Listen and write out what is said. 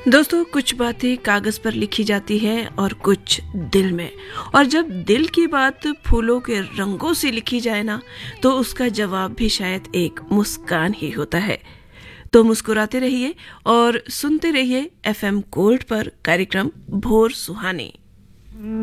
दोस्तों, कुछ बातें कागज पर लिखी जाती हैं और कुछ दिल में। और जब दिल की बात फूलों के रंगों से लिखी जाए ना, तो उसका जवाब भी शायद एक मुस्कान ही होता है। तो मुस्कुराते रहिए और सुनते रहिए एफएम गोल्ड पर कार्यक्रम भोर सुहानी।